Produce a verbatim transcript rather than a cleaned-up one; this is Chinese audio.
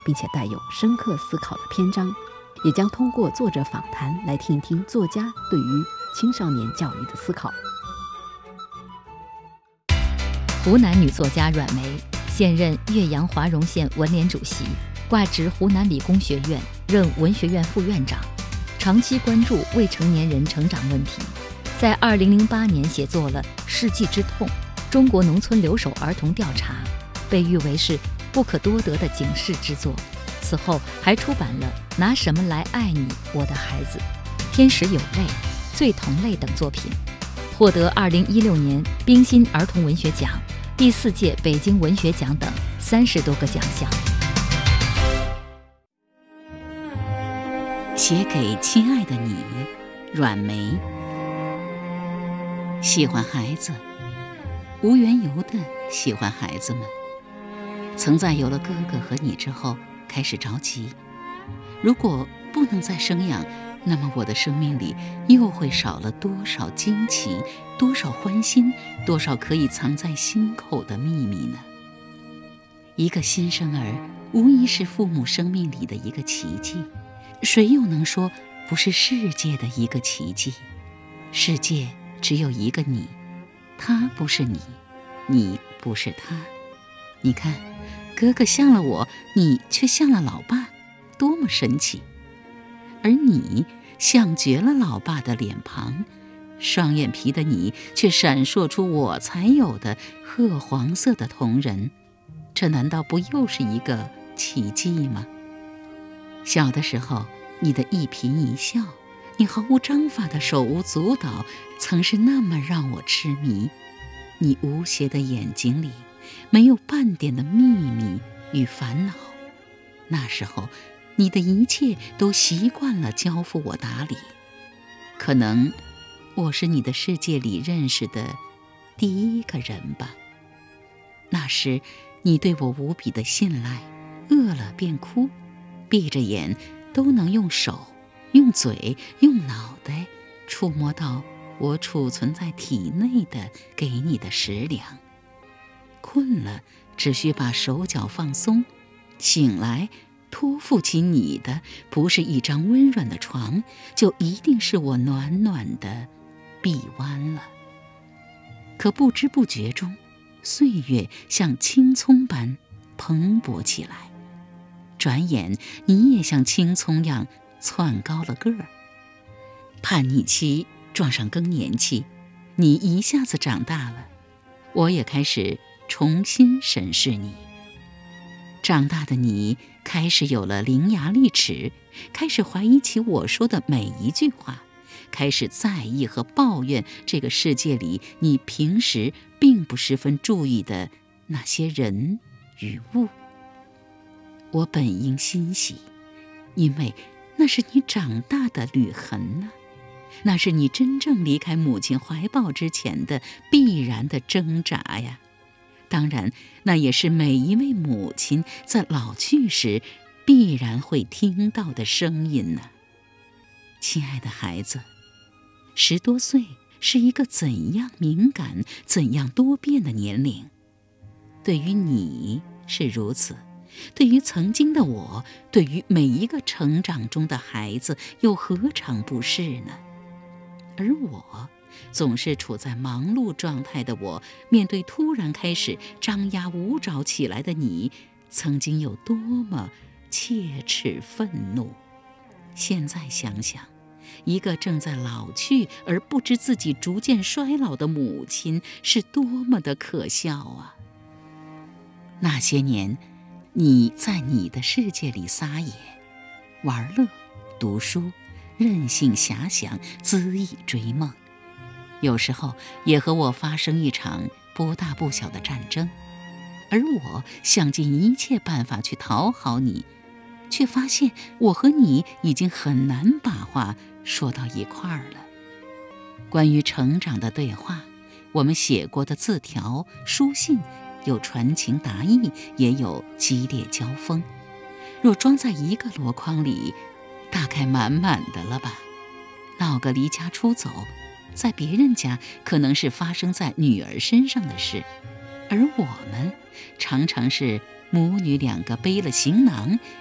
并且带有深刻思考的篇章，也将通过作者访谈来听一听作家对于青少年教育的思考。 湖南女作家阮梅，现任岳阳华容县文联主席，挂职湖南理工学院，任文学院副院长，长期关注未成年人成长问题。在二零零八年写作了《世纪之痛：中国农村留守儿童调查》，被誉为是不可多得的警示之作。此后还出版了《拿什么来爱你，我的孩子》、《天使有泪》、《最同类》等作品，获得二零一六年冰心儿童文学奖、第四届北京文学奖等三十多个奖项。 写给亲爱的你，阮梅。喜欢孩子，无缘由的喜欢孩子们。曾在有了哥哥和你之后开始着急，如果不能再生养，那么我的生命里又会少了多少惊奇，多少欢欣，多少可以藏在心口的秘密呢？一个新生儿无疑是父母生命里的一个奇迹，谁又能说不是世界的一个奇迹？世界只有一个你，他不是你，你不是他。你看，哥哥像了我，你却像了老爸，多么神奇！而你像绝了老爸的脸庞，双眼皮的你却闪烁出我才有的褐黄色的瞳仁，这难道不又是一个奇迹吗？小的时候，你的一颦一笑，你毫无章法的手舞足蹈，曾是那么让我痴迷。你无邪的眼睛里没有半点的秘密与烦恼，那时候你的一切都习惯了交付我打理。可能我是你的世界里认识的第一个人吧。那时你对我无比的信赖，饿了便哭，闭着眼都能用手、用嘴、用脑袋触摸到我储存在体内的给你的食粮。困了只需把手脚放松，醒来托付起你的不是一张温软的床，就一定是我暖暖的臂弯了。可不知不觉中，岁月像青葱般蓬勃起来，转眼你也像青葱样窜高了个儿。叛逆期撞上更年期，你一下子长大了，我也开始重新审视你。长大的你开始有了伶牙俐齿，开始怀疑起我说的每一句话，开始在意和抱怨这个世界里你平时并不十分注意的那些人与物。我本应欣喜，因为那是你长大的履痕呢、啊，那是你真正离开母亲怀抱之前的必然的挣扎呀。当然，那也是每一位母亲在老去时必然会听到的声音呢、啊。亲爱的孩子，十多岁是一个怎样敏感、怎样多变的年龄？对于你是如此，对于曾经的我，对于每一个成长中的孩子，又何尝不是呢？而我总是处在忙碌状态的我，面对突然开始张牙舞爪起来的你，曾经有多么切齿愤怒。现在想想，一个正在老去而不知自己逐渐衰老的母亲，是多么的可笑啊！那些年，你在你的世界里撒野、玩乐、读书，任性遐想，恣意追梦，有时候也和我发生一场不大不小的战争，而我想尽一切办法去讨好你，却发现我和你已经很难把话说到一块儿了。关于成长的对话，我们写过的字条、书信，有传情达意，也有激烈交锋。若装在一个箩筐里，大概满满的了吧。闹个离家出走，在别人家可能是发生在女儿身上的事，而我们常常是母女两个背了行囊，